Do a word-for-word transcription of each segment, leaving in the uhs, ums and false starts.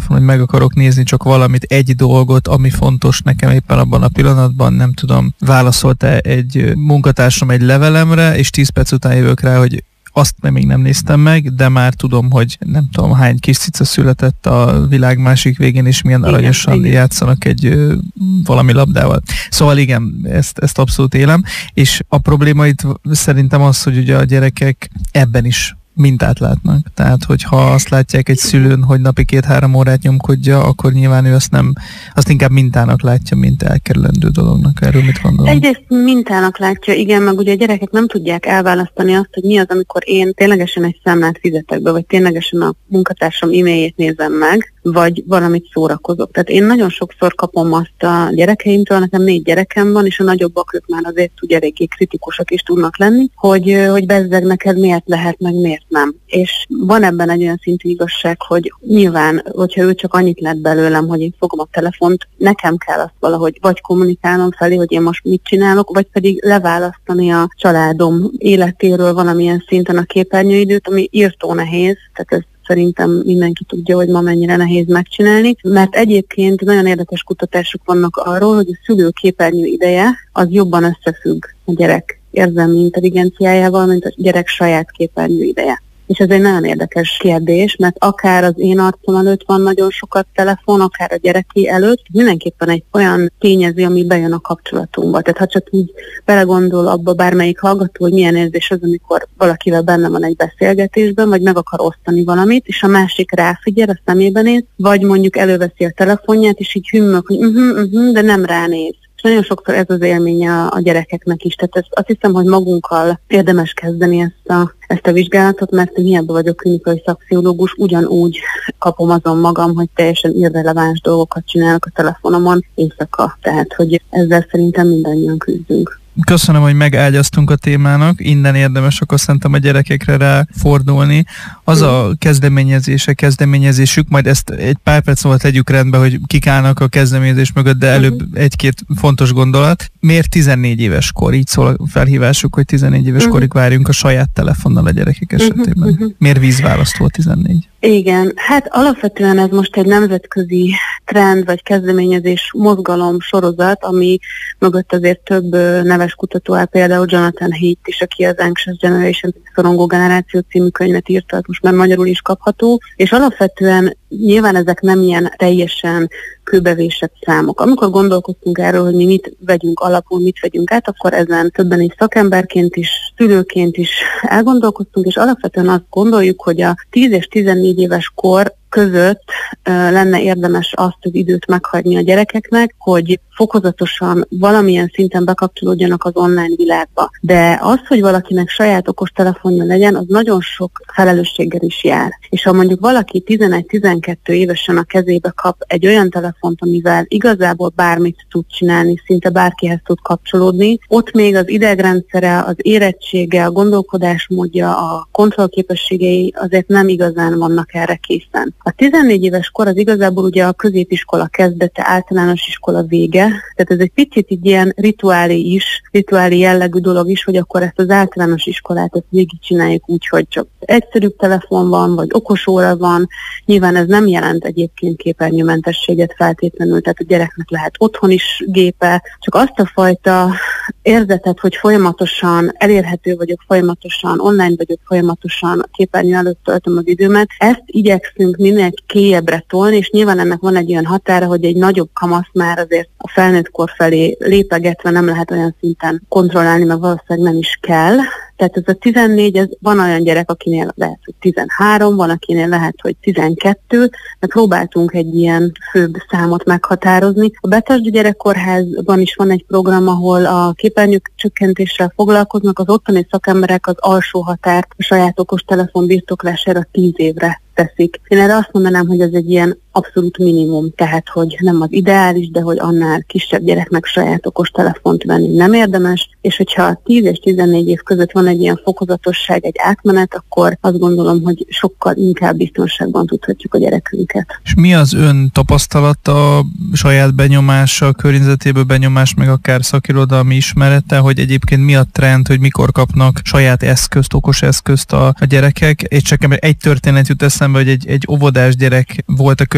telefon, hogy meg akarok nézni csak valamit, egy dolgot, ami fontos nekem éppen abban a pillanatban, nem tudom, válaszolt-e egy munkatársam egy levelemre, és tíz perc után jövök rá, hogy azt még nem néztem meg, de már tudom, hogy nem tudom hány kis cica született a világ másik végén, és milyen igen, aranyosan igen. játszanak egy ö, valami labdával. Szóval igen, ezt, ezt abszolút élem, és a probléma itt szerintem az, hogy ugye a gyerekek ebben is mintát látnak. Tehát, hogyha azt látják egy szülőn, hogy napi két-három órát nyomkodja, akkor nyilván ő azt nem, azt inkább mintának látja, mint elkerülendő dolognak. Erről mit gondolom? Egyrészt mintának látja, igen, meg ugye a gyerekek nem tudják elválasztani azt, hogy mi az, amikor én ténylegesen egy számlát fizetek be, vagy ténylegesen a munkatársam e-mailjét nézem meg, vagy valamit szórakozok. Tehát én nagyon sokszor kapom azt a gyerekeimtől, nekem négy gyerekem van, és a nagyobbak ők már azért úgy eléggé kritikusak is tudnak lenni, hogy, hogy bezzeg neked miért lehet, meg miért nem. És van ebben egy olyan szintű igazság, hogy nyilván, hogyha ő csak annyit lett belőlem, hogy én fogom a telefont, nekem kell azt valahogy vagy kommunikálnom felé, hogy én most mit csinálok, vagy pedig leválasztani a családom életéről valamilyen szinten a képernyőidőt, ami írtó nehéz, tehát ez szerintem mindenki tudja, hogy ma mennyire nehéz megcsinálni, mert egyébként nagyon érdekes kutatások vannak arról, hogy a szülő képernyő ideje az jobban összefügg a gyerek érzelmi intelligenciájával, mint a gyerek saját képernyő ideje. És ez egy nagyon érdekes kérdés, mert akár az én arcom előtt van nagyon sokat telefon, akár a gyereké előtt, mindenképpen egy olyan tényező, ami bejön a kapcsolatunkba. Tehát ha csak így belegondol abba bármelyik hallgató, hogy milyen érzés az, amikor valakivel benne van egy beszélgetésben, vagy meg akar osztani valamit, és a másik ráfigyel, a szemébe néz, vagy mondjuk előveszi a telefonját, és így hümmög, hogy uh-huh, uh-huh, de nem ránéz. És nagyon sokszor ez az élménye a, a gyerekeknek is. Tehát ezt, azt hiszem, hogy magunkkal érdemes kezdeni ezt a, ezt a vizsgálatot, mert én hiába vagyok klinikai szakpszichológus, ugyanúgy kapom azon magam, hogy teljesen irreleváns dolgokat csinálok a telefonomon éjszaka. Tehát, hogy ezzel szerintem mindannyian küzdünk. Köszönöm, hogy megágyaztunk a témának, innen érdemes akkor szerintem a gyerekekre ráfordulni. Az a kezdeményezése, kezdeményezésük, majd ezt egy pár perc múlva tegyük rendbe, hogy kik állnak a kezdeményezés mögött, de előbb egy-két fontos gondolat. Miért tizennégy éves kor? Így szól a felhívásuk, hogy tizennégy éves korig várjunk a saját telefonnal a gyerekek esetében. Miért vízválasztó tizennégy? Igen, hát alapvetően ez most egy nemzetközi trend vagy kezdeményezés mozgalom sorozat, ami mögött azért több neves kutató áll, például Jonathan Haidt is, aki az Anxious Generation, Szorongó Generáció című könyvet írta, most már magyarul is kapható, és alapvetően nyilván ezek nem ilyen teljesen kőbevésett számok. Amikor gondolkoztunk erről, hogy mi mit vegyünk alapul, mit vegyünk át, akkor ezen többen is szakemberként is, szülőként is elgondolkoztunk, és alapvetően azt gondoljuk, hogy a tíz és tizennégy éves kor között uh, lenne érdemes azt az időt meghagyni a gyerekeknek, hogy fokozatosan valamilyen szinten bekapcsolódjanak az online világba. De az, hogy valakinek saját okos telefonja legyen, az nagyon sok felelősséggel is jár. És ha mondjuk valaki tizenegy-tizenkettő évesen a kezébe kap egy olyan telefont, amivel igazából bármit tud csinálni, szinte bárkihez tud kapcsolódni, ott még az idegrendszere, az érettsége, a gondolkodásmódja, a kontrollképességei azért nem igazán vannak erre készen. A tizennégy éves kor az igazából ugye a középiskola kezdete, általános iskola vége, tehát ez egy picit így ilyen rituálé is, rituálé jellegű dolog is, hogy akkor ezt az általános iskolát ezt végigcsináljuk úgy, hogy csak egyszerűbb telefon van, vagy okos óra van. Nyilván ez nem jelent egyébként képernyőmentességet feltétlenül, tehát a gyereknek lehet otthon is gépe, csak azt a fajta érzetet, hogy folyamatosan elérhető vagyok, folyamatosan online vagyok, folyamatosan a képernyő előtt töltöm az időmet, ezt igyekszünk minél kéjebbre tolni, és nyilván ennek van egy olyan határa, hogy egy nagyobb kamasz már azért a felnőtt kor felé lépegetve nem lehet olyan szinten kontrollálni, mert valószínűleg nem is kell. Tehát ez a tizennégy, ez van olyan gyerek, akinél lehet, hogy tizenhárom, van, akinél lehet, hogy tizenkettő, de próbáltunk egy ilyen főbb számot meghatározni. A Betesda Gyerekkórházban is van egy program, ahol a képernyők csökkentéssel foglalkoznak, az ottani szakemberek az alsó határt a saját okostelefon birtoklására tíz évre teszik. Én erre azt mondanám, hogy ez egy ilyen abszolút minimum, tehát hogy nem az ideális, de hogy annál kisebb gyereknek saját okostelefont venni nem érdemes, és hogyha tíz és tizennégy év között van egy ilyen fokozatosság, egy átmenet, akkor azt gondolom, hogy sokkal inkább biztonságban tudhatjuk a gyerekünket. És mi az ön tapasztalata, saját benyomása, környezetéből benyomás, meg akár szakirodalmi ismerete, hogy egyébként mi a trend, hogy mikor kapnak saját eszközt, okos eszközt a, a gyerekek? És csak egy történet jut eszembe, hogy egy, egy óvodás gyerek volt a környezetében,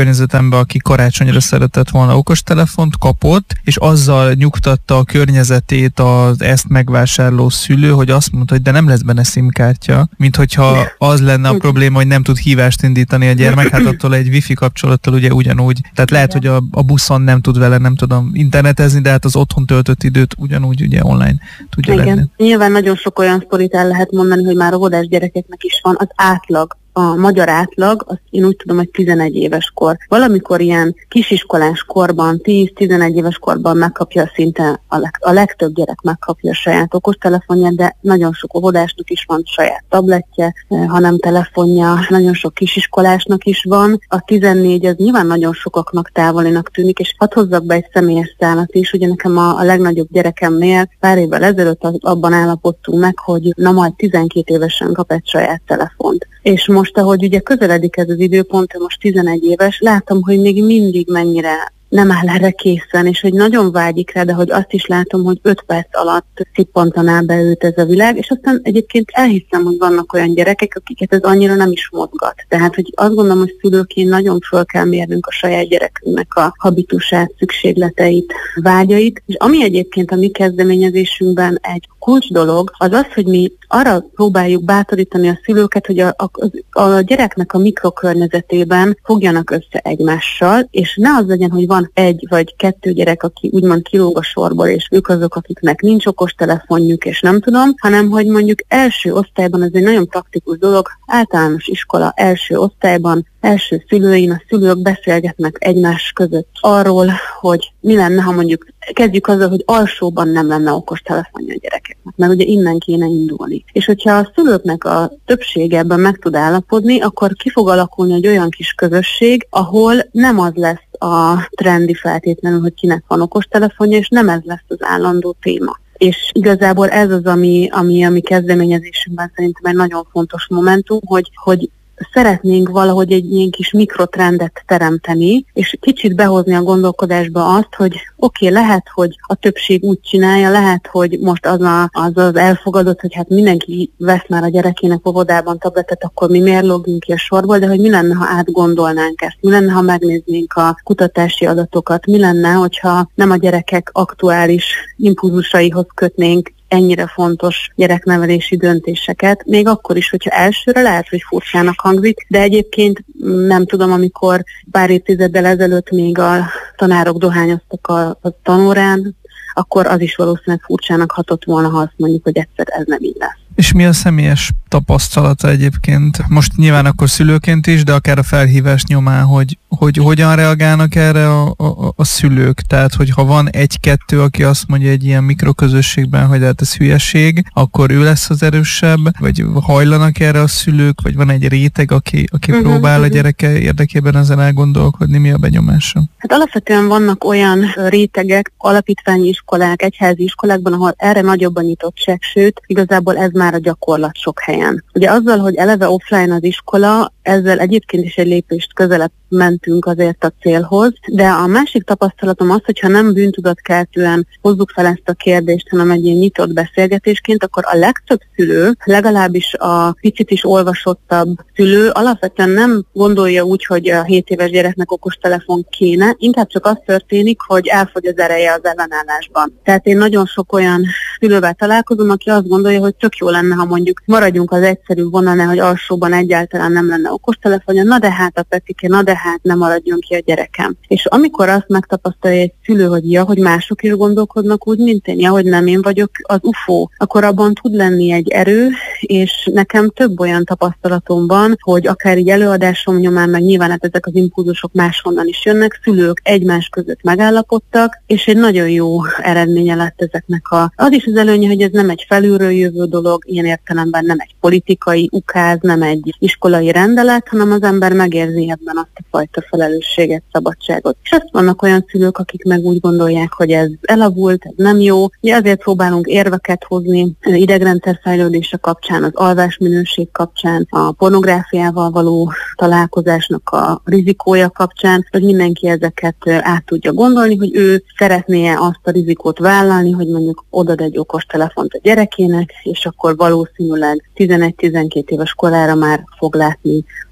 környezetemben, aki karácsonyra szeretett volna okostelefont, kapott, és azzal nyugtatta a környezetét az ezt megvásárló szülő, hogy azt mondta, hogy de nem lesz benne SIM-kártya, mint hogyha az lenne a probléma, hogy nem tud hívást indítani a gyermek, hát attól egy wifi kapcsolattal ugye ugyanúgy. Tehát lehet, hogy a, a buszon nem tud vele, nem tudom internetezni, de hát az otthon töltött időt ugyanúgy ugye online tudja Igen. lenni. Nyilván nagyon sok olyan sztorit el lehet mondani, hogy már óvodás gyerekeknek is van az átlag. A magyar átlag, azt én úgy tudom, hogy tizenegy éves kor. Valamikor ilyen kisiskolás korban, tíz-tizenegy éves korban megkapja szinte a, leg, a legtöbb gyerek megkapja a saját okostelefonját, de nagyon sok óvodásnak is van saját tabletje, hanem telefonja, nagyon sok kisiskolásnak is van. A tizennégy az nyilván nagyon sokaknak távolinak tűnik, és hadd hozzak be egy személyes szálat is, ugye nekem a, a legnagyobb gyerekemnél pár évvel ezelőtt abban állapodtunk meg, hogy na majd tizenkét évesen kap egy saját telefont. És most, ahogy ugye közeledik ez az időpont, most tizenegy éves, látom, hogy még mindig mennyire nem áll erre készen, és hogy nagyon vágyik rá, de hogy azt is látom, hogy öt perc alatt szippantaná be őt ez a világ, és aztán egyébként elhiszem, hogy vannak olyan gyerekek, akiket ez annyira nem is mozgat. Tehát, hogy azt gondolom, hogy szülőként nagyon föl kell mérnünk a saját gyerekünknek a habitusát, szükségleteit, vágyait, és ami egyébként a mi kezdeményezésünkben egy kulcs dolog, az az, hogy mi arra próbáljuk bátorítani a szülőket, hogy a, a, a gyereknek a mikrokörnyezetében fogjanak össze egymással, és ne az legyen, hogy van egy vagy kettő gyerek, aki úgymond kilóg a sorból, és ők azok, akiknek nincs okostelefonjuk, és nem tudom, hanem hogy mondjuk első osztályban, ez egy nagyon praktikus dolog, általános iskola első osztályban, első szülőin a szülők beszélgetnek egymás között arról, hogy mi lenne, ha mondjuk kezdjük azzal, hogy alsóban nem lenne okostelefonja a gyerekeknek, mert ugye innen kéne indulni. És hogyha a szülőknek a többsége ebben meg tud állapodni, akkor ki fog alakulni egy olyan kis közösség, ahol nem az lesz a trendi feltétlenül, hogy kinek van okostelefonja, és nem ez lesz az állandó téma. És igazából ez az, ami, ami a mi kezdeményezésünkben szerintem egy nagyon fontos momentum, hogy, hogy szeretnénk valahogy egy ilyen kis mikrotrendet teremteni, és kicsit behozni a gondolkodásba azt, hogy oké, okay, lehet, hogy a többség úgy csinálja, lehet, hogy most az, a, az az elfogadott, hogy hát mindenki vesz már a gyerekének óvodában tabletet, akkor mi miért lógjunk ki a sorból, de hogy mi lenne, ha átgondolnánk ezt, mi lenne, ha megnéznénk a kutatási adatokat, mi lenne, hogyha nem a gyerekek aktuális impulzusaihoz kötnénk ennyire fontos gyereknevelési döntéseket, még akkor is, hogyha elsőre lehet, hogy furcsának hangzik, de egyébként nem tudom, amikor pár évtizeddel ezelőtt még a tanárok dohányoztak a, a tanórán, akkor az is valószínűleg furcsának hatott volna, ha azt mondjuk, hogy egyszer ez nem így lesz. És mi a személyes tapasztalata egyébként? Most nyilván akkor szülőként is, de akár a felhívás nyomán, hogy, hogy hogyan reagálnak erre a, a, a szülők? Tehát, hogy ha van egy-kettő, aki azt mondja egy ilyen mikroközösségben, hogy hát ez hülyeség, akkor ő lesz az erősebb, vagy hajlanak erre a szülők, vagy van egy réteg, aki, aki uh-huh, próbál uh-huh. a gyereke érdekében ezen elgondolkodni, mi a benyomása? Hát alapvetően vannak olyan rétegek, alapítványi iskolák, egyházi iskolákban, ahol erre nagyobb a nyitottság, sőt, igazából ez már a gyakorlat sok helyen. Ugye azzal, hogy eleve offline az iskola, ezzel egyébként is egy lépést közelebb mentünk azért a célhoz, de a másik tapasztalatom az, hogyha nem bűntudatkeltően hozzuk fel ezt a kérdést, hanem egy ilyen nyitott beszélgetésként, akkor a legtöbb szülő, legalábbis a picit is olvasottabb szülő alapvetően nem gondolja úgy, hogy a hét éves gyereknek okostelefon kéne, inkább csak az történik, hogy elfogy az ereje az ellenállásban. Tehát én nagyon sok olyan szülővel találkozom, aki azt gondolja, hogy tök jó lenne, ha mondjuk maradjunk az egyszerű vonalnál, hogy alsóban egyáltalán nem lenne okostelefonja, na de hát a Petike, na de hát nem maradjon ki a gyerekem. És amikor azt megtapasztalja egy szülő, hogy ja, hogy mások is gondolkodnak úgy, mint én, ja, hogy nem én vagyok az ufó, akkor abban tud lenni egy erő, és nekem több olyan tapasztalatom van, hogy akár így előadásom nyomán, meg nyilván hát ezek az impulzusok máshonnan is jönnek, szülők egymás között megállapodtak, és egy nagyon jó eredménye lett ezeknek a... Az is az előnye, hogy ez nem egy felülről jövő dolog, ilyen értelemben nem egy politikai ukáz, nem egy iskolai rendelet, hanem az ember megérzi ebben azt a fajta felelősséget, szabadságot. És azt vannak olyan szülők, akik meg úgy gondolják, hogy ez elavult, ez nem jó. Mi azért próbálunk érveket hozni idegrendszer fejlődése kapcsán, az alvásminőség kapcsán, a pornográfiával való találkozásnak a rizikója kapcsán, hogy mindenki ezeket át tudja gondolni, hogy ő szeretné azt a rizikót vállalni, hogy mondjuk odad egy okostelefont a gyerekének, és akkor valószínűleg tizenegy-tizenkét éves korára már fog látni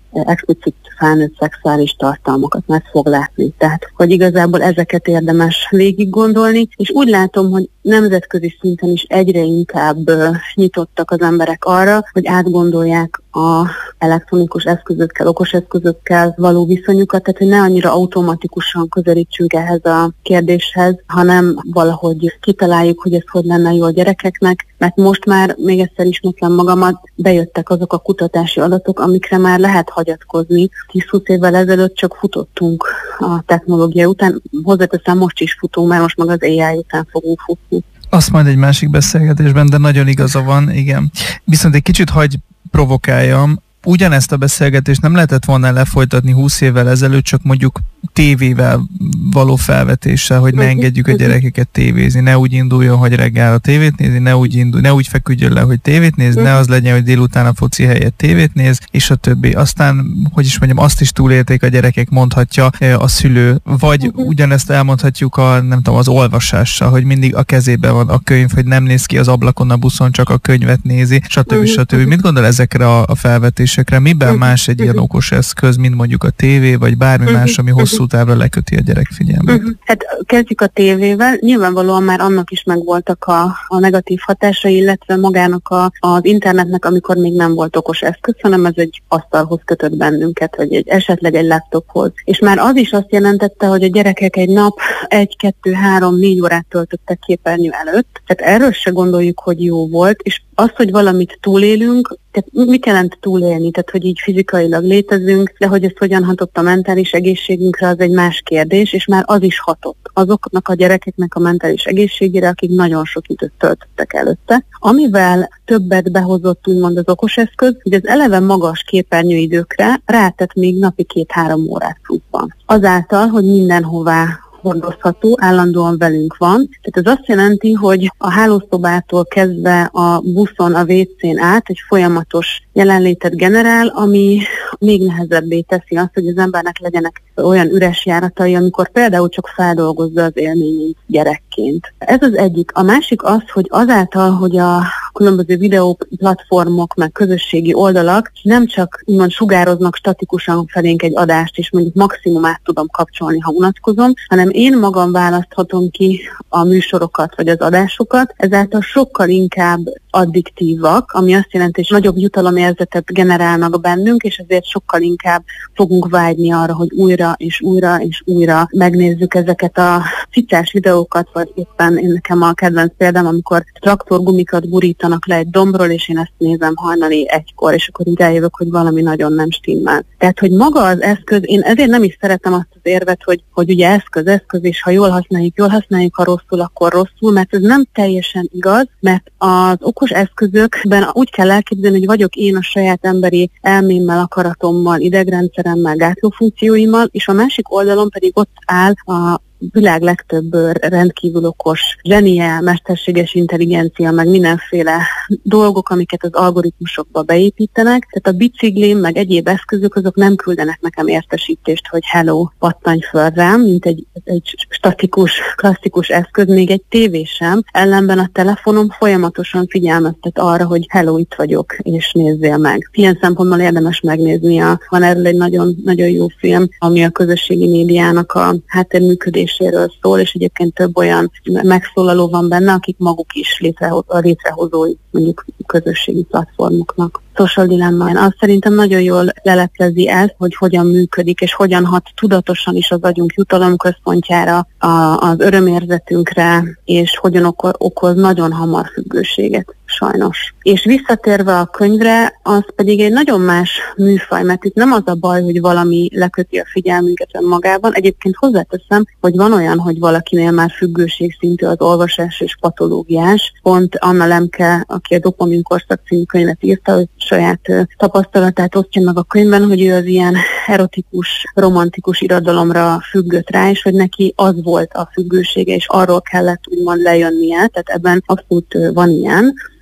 explicit felnőtt szexuális tartalmakat meg fog látni. Tehát, hogy igazából ezeket érdemes végig gondolni, és úgy látom, hogy nemzetközi szinten is egyre inkább uh, nyitottak az emberek arra, hogy átgondolják a elektronikus eszközökkel, okos eszközökkel való viszonyukat, tehát hogy ne annyira automatikusan közelítsünk ehhez a kérdéshez, hanem valahogy kitaláljuk, hogy ez hogy lenne jó a gyerekeknek, mert most már, még egyszer ismétlem magamat, bejöttek azok a kutatási adatok, amikre már lehet hagyatkozni. tíz-húsz évvel ezelőtt csak futottunk a technológia után, hozzáteszem, most is futunk, mert most meg az á i után fogunk futni. Azt majd egy másik beszélgetésben, de nagyon igaza van, igen. Viszont egy kicsit hagy provokáljam, ugyanezt a beszélgetést nem lehetett volna lefolytatni húsz évvel ezelőtt, csak mondjuk tévével való felvetéssel, hogy ne engedjük a gyerekeket tévézni, ne úgy induljon, hogy reggel a tévét nézi, ne úgy, indul, ne úgy feküdjön le, hogy tévét néz, ne az legyen, hogy délután a foci helyett tévét néz, és a többi. Aztán, hogy is mondjam, azt is túlélték a gyerekek, mondhatja a szülő, vagy ugyanezt elmondhatjuk a, nem tudom, az olvasással, hogy mindig a kezében van a könyv, hogy nem néz ki az ablakon a buszon, csak a könyvet nézi, stb. stb. Mit gondol ezekre a, a felvetésekre? Miben más egy ilyen okos eszköz, mint mondjuk a tévé, vagy bármi más, ami hosszú távra leköti a gyerek figyelmét? Uh-huh. Hát kezdjük a tévével. Nyilvánvalóan már annak is megvoltak a, a negatív hatásai, illetve magának a, az internetnek, amikor még nem volt okos eszköz, hanem ez egy asztalhoz kötött bennünket, vagy egy, esetleg egy laptophoz. És már az is azt jelentette, hogy a gyerekek egy nap egy, kettő, három, négy órát töltöttek képernyő előtt. Tehát erről se gondoljuk, hogy jó volt, és az, hogy valamit túlélünk, tehát mit jelent túlélni? Tehát, hogy így fizikailag létezünk, de hogy ez hogyan hatott a mentális egészségünkre, az egy más kérdés, és már az is hatott azoknak a gyerekeknek a mentális egészségére, akik nagyon sok időt töltöttek előtte. Amivel többet behozott úgymond az okos eszköz, hogy az eleve magas képernyőidőkre rátett még napi két-három órát pluszban. Azáltal, hogy mindenhová hordozható, állandóan velünk van. Tehát ez azt jelenti, hogy a hálószobától kezdve a buszon, a vécén át egy folyamatos jelenlétet generál, ami még nehezebbé teszi azt, hogy az embernek legyenek olyan üres járatai, amikor például csak feldolgozza az élményét gyerekként. Ez az egyik. A másik az, hogy azáltal, hogy a különböző videóplatformok, meg közösségi oldalak nem csak úgymond sugároznak statikusan felénk egy adást, és mondjuk maximum át tudom kapcsolni, ha unatkozom, hanem én magam választhatom ki a műsorokat vagy az adásokat, ezáltal sokkal inkább addiktívak, ami azt jelenti, hogy nagyobb jutalomérzetet generálnak bennünk, és ezért sokkal inkább fogunk vágyni arra, hogy újra és újra és újra megnézzük ezeket a cicás videókat, vagy éppen én nekem a kedvenc példám, amikor traktorgumikat gurítanak le egy dombról, és én ezt nézem hajnali egykor, és akkor így eljövök, hogy valami nagyon nem stimmel. Tehát, hogy maga az eszköz, én ezért nem is szeretem azt az érvet, hogy, hogy ugye eszköz, eszköz, és ha jól használjuk, jól használjuk, ha rosszul, akkor rosszul, mert ez nem teljesen igaz, mert az okos eszközökben úgy kell elképzelni, hogy vagyok én a saját emberi elmémmel, akaratommal, idegrendszeremmel, gátlófunkcióimmal, és a másik oldalon pedig ott áll a világ legtöbb rendkívül okos zsenie, mesterséges intelligencia, meg mindenféle dolgok, amiket az algoritmusokba beépítenek. Tehát a biciklim, meg egyéb eszközök, azok nem küldenek nekem értesítést, hogy hello, pattanj föl rám, mint egy, egy statikus, klasszikus eszköz, még egy tévé sem. Ellenben a telefonom folyamatosan figyelmeztet arra, hogy hello, itt vagyok, és nézzél meg. Ilyen szempontból érdemes megnéznie. Van erről egy nagyon, nagyon jó film, ami a közösségi médiának a háttérműködéséről szól, és egyébként több olyan megszólaló van benne, akik maguk is létrehoz, a létrehozói mondjuk közösségi platformoknak. Social Dilemma. Azt szerintem nagyon jól leleplezi ezt, hogy hogyan működik, és hogyan hat tudatosan is az agyunk jutalomközpontjára, a, az örömérzetünkre, és hogyan oko- okoz nagyon hamar függőséget, sajnos. És visszatérve a könyvre, az pedig egy nagyon más műfaj, mert itt nem az a baj, hogy valami leköti a figyelmünket önmagában. Egyébként hozzáteszem, hogy van olyan, hogy valakinél már függőségszintű az olvasás és patológiás. Pont Anna Lemke, aki a Dopamin korszak című könyvet írta, hogy saját tapasztalatát osztja meg a könyvben, hogy ő az ilyen erotikus, romantikus irodalomra függött rá, és hogy neki az volt a függősége, és arról kellett úgymond lejönnie, tehát ebben abszolút van ilyen.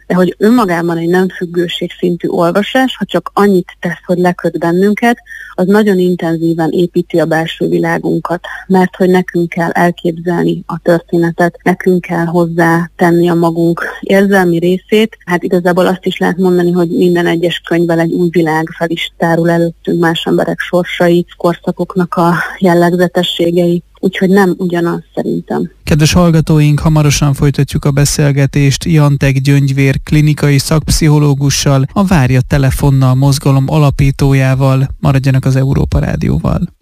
de hogy önmagában egy nem függőség szintű olvasás, ha csak annyit tesz, hogy leköt bennünket, az nagyon intenzíven építi a belső világunkat, mert hogy nekünk kell elképzelni a történetet, nekünk kell hozzá tenni a magunk érzelmi részét. Hát igazából azt is lehet mondani, hogy minden egyes könyvvel egy új világ fel is tárul előttünk, más emberek sorsai, korszakoknak a jellegzetességei. Úgyhogy nem ugyanaz szerintem. Kedves hallgatóink, hamarosan folytatjuk a beszélgetést Jantek Gyöngyvér klinikai szakpszichológussal, a Várja telefonnal mozgalom alapítójával. Maradjanak az Európa Rádióval.